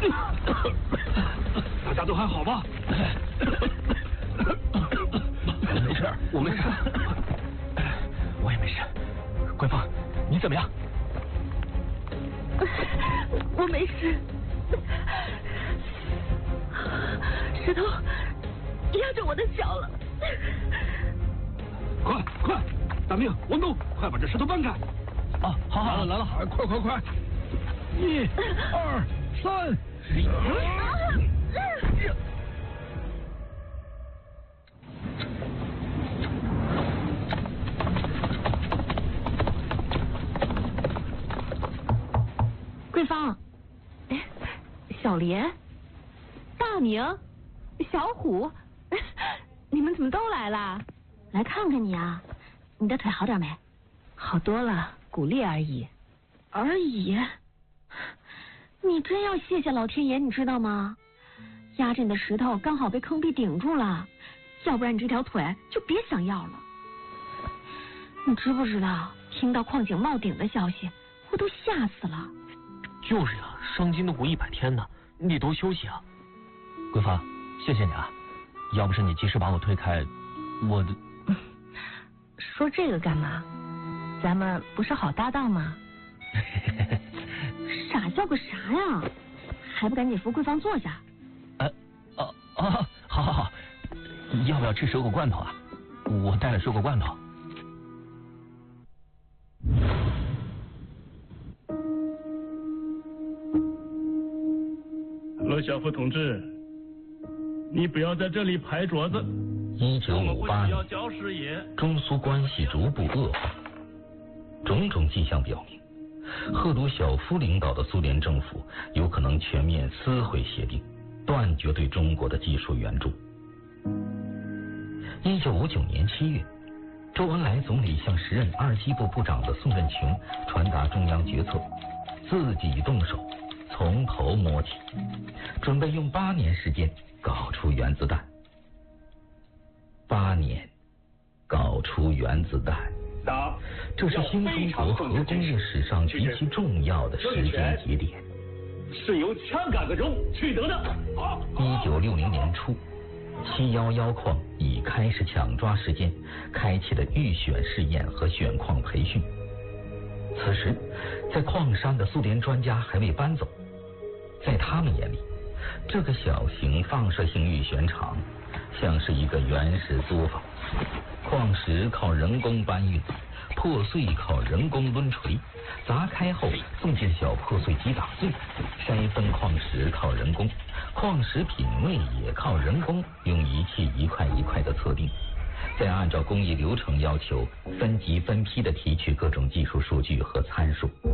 大家都还好吗？ 没事，我没事，我也没事。桂芳，你怎么样？ 我没事。石头压着我的脚了。 快，大明，王东，快把这石头搬开！ 啊，好，来了，快！1、2、3。 桂芳，小莲，大明，小虎，你们怎么都来了？来看看你啊，你的腿好点没？好多了，骨裂而已。而已？你真要谢谢老天爷，你知道吗？压着你的石头刚好被坑壁顶住了，要不然你这条腿就别想要了。你知不知道，听到矿井冒顶的消息，我都吓死了。 就是呀，伤筋动骨100天呢，你得多休息啊。桂芳，谢谢你啊，要不是你及时把我推开，我的。 说这个干嘛？咱们不是好搭档吗？傻笑个啥呀？还不赶紧扶桂芳坐下？ 好，要不要吃水果罐头啊？我带了水果罐头。 罗小福同志，你不要在这里拍桌子。 1958年，中苏关系逐步恶化，种种迹象表明，赫鲁晓夫领导的苏联政府有可能全面撕毁协定，断绝对中国的技术援助。1959年7月，周恩来总理向时任二机部部长的宋振穷传达中央决策，自己动手，从头摸起，准备用8年时间搞出原子弹。8年，搞出原子弹，这是新中国核工业史上极其重要的时间节点， 是由枪改革中取得的。 1960年初，711矿已开始抢抓时间，开启了预选试验和选矿培训。此时，在矿山的苏联专家还未搬走，在他们眼里，这个小型放射性预选场像是一个原始作坊，矿石靠人工搬运，破碎靠人工抡锤，砸开后送进小破碎机打碎，筛分矿石靠人工，矿石品位也靠人工用仪器一块一块的测定，再按照工艺流程要求分级分批的提取各种技术数据和参数。